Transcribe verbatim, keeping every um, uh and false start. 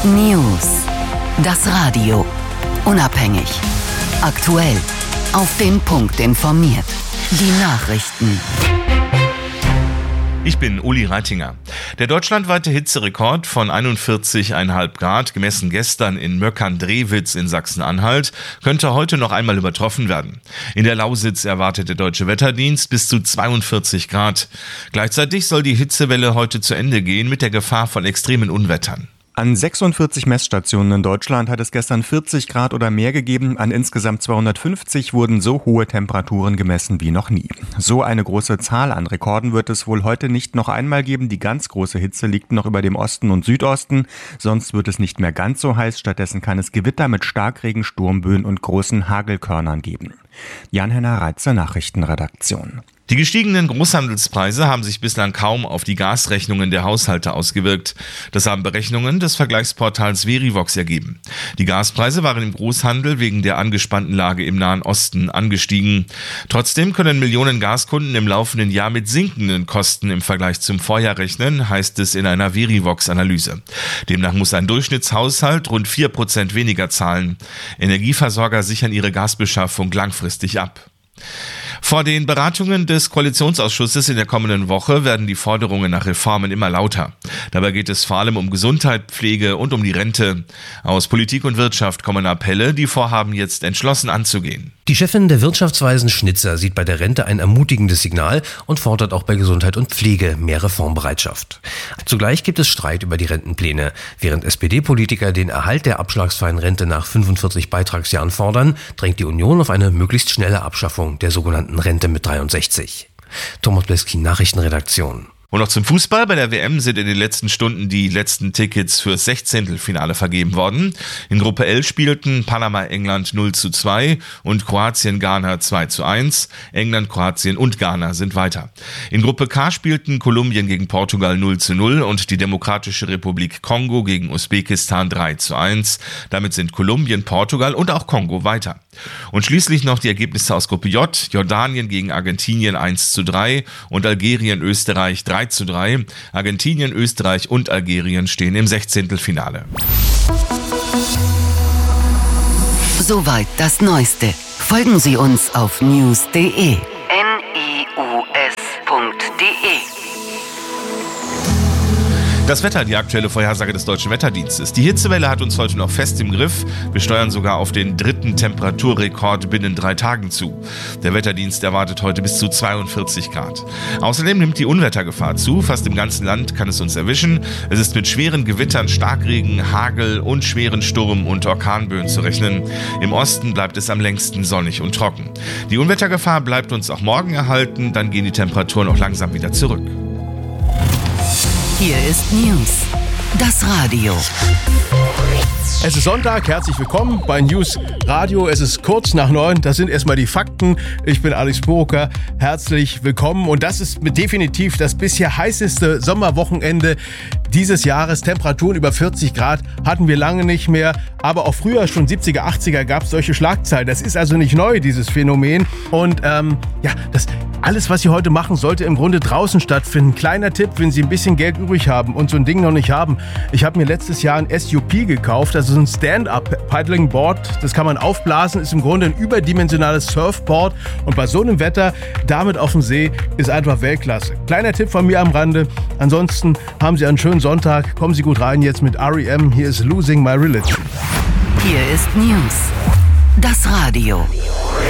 News. Das Radio. Unabhängig. Aktuell. Auf den Punkt informiert. Die Nachrichten. Ich bin Uli Reitinger. Der deutschlandweite Hitzerekord von einundvierzig Komma fünf Grad, gemessen gestern in Möckern-Drewitz in Sachsen-Anhalt, könnte heute noch einmal übertroffen werden. In der Lausitz erwartet der Deutsche Wetterdienst bis zu zweiundvierzig Grad. Gleichzeitig soll die Hitzewelle heute zu Ende gehen mit der Gefahr von extremen Unwettern. An sechsundvierzig Messstationen in Deutschland hat es gestern vierzig Grad oder mehr gegeben. An insgesamt zweihundertfünfzig wurden so hohe Temperaturen gemessen wie noch nie. So eine große Zahl an Rekorden wird es wohl heute nicht noch einmal geben. Die ganz große Hitze liegt noch über dem Osten und Südosten. Sonst wird es nicht mehr ganz so heiß. Stattdessen kann es Gewitter mit Starkregen, Sturmböen und großen Hagelkörnern geben. Jan-Henner Reitzer, Nachrichtenredaktion. Die gestiegenen Großhandelspreise haben sich bislang kaum auf die Gasrechnungen der Haushalte ausgewirkt. Das haben Berechnungen des Vergleichsportals Verivox ergeben. Die Gaspreise waren im Großhandel wegen der angespannten Lage im Nahen Osten angestiegen. Trotzdem können Millionen Gaskunden im laufenden Jahr mit sinkenden Kosten im Vergleich zum Vorjahr rechnen, heißt es in einer Verivox-Analyse. Demnach muss ein Durchschnittshaushalt rund vier Prozent weniger zahlen. Energieversorger sichern ihre Gasbeschaffung langfristig ab. Vor den Beratungen des Koalitionsausschusses in der kommenden Woche werden die Forderungen nach Reformen immer lauter. Dabei geht es vor allem um Gesundheit, Pflege und um die Rente. Aus Politik und Wirtschaft kommen Appelle, die Vorhaben jetzt entschlossen anzugehen. Die Chefin der Wirtschaftsweisen Schnitzer sieht bei der Rente ein ermutigendes Signal und fordert auch bei Gesundheit und Pflege mehr Reformbereitschaft. Zugleich gibt es Streit über die Rentenpläne. Während S P D-Politiker den Erhalt der abschlagsfreien Rente nach fünfundvierzig Beitragsjahren fordern, drängt die Union auf eine möglichst schnelle Abschaffung der sogenannten Rente mit dreiundsechzig. Thomas Bleski, Nachrichtenredaktion. Und noch zum Fußball. Bei der W M sind in den letzten Stunden die letzten Tickets fürs Sechzehntelfinale vergeben worden. In Gruppe L spielten Panama England null zu zwei und Kroatien Ghana zwei zu eins. England, Kroatien und Ghana sind weiter. In Gruppe K spielten Kolumbien gegen Portugal null zu null und die Demokratische Republik Kongo gegen Usbekistan drei zu eins. Damit sind Kolumbien, Portugal und auch Kongo weiter. Und schließlich noch die Ergebnisse aus Gruppe J. Jordanien gegen Argentinien eins zu drei und Algerien, Österreich drei zu drei. Argentinien, Österreich und Algerien stehen im Sechzehntelfinale. Soweit das Neueste. Folgen Sie uns auf news punkt de. N I U S punkt de. Das Wetter, die aktuelle Vorhersage des Deutschen Wetterdienstes. Die Hitzewelle hat uns heute noch fest im Griff. Wir steuern sogar auf den dritten Temperaturrekord binnen drei Tagen zu. Der Wetterdienst erwartet heute bis zu zweiundvierzig Grad. Außerdem nimmt die Unwettergefahr zu. Fast im ganzen Land kann es uns erwischen. Es ist mit schweren Gewittern, Starkregen, Hagel und schweren Sturm- und Orkanböen zu rechnen. Im Osten bleibt es am längsten sonnig und trocken. Die Unwettergefahr bleibt uns auch morgen erhalten. Dann gehen die Temperaturen auch langsam wieder zurück. Hier ist News. Das Radio. Es ist Sonntag, herzlich willkommen bei News Radio. Es ist kurz nach neun, das sind erstmal die Fakten. Ich bin Alex Buroker, herzlich willkommen. Und das ist mit definitiv das bisher heißeste Sommerwochenende dieses Jahres. Temperaturen über vierzig Grad hatten wir lange nicht mehr. Aber auch früher, schon siebziger, achtziger, gab es solche Schlagzeilen. Das ist also nicht neu, dieses Phänomen. Und ähm, ja, das alles, was Sie heute machen, sollte im Grunde draußen stattfinden. Kleiner Tipp, wenn Sie ein bisschen Geld übrig haben und so ein Ding noch nicht haben. Ich habe mir letztes Jahr ein S U P gekauft, also so ein Stand-Up-Paddling-Board. Das kann man aufblasen, ist im Grunde ein überdimensionales Surfboard. Und bei so einem Wetter, damit auf dem See, ist einfach Weltklasse. Kleiner Tipp von mir am Rande. Ansonsten haben Sie einen schönen Sonntag. Kommen Sie gut rein jetzt mit R E M. Hier ist Losing My Religion. Hier ist News. Das Radio.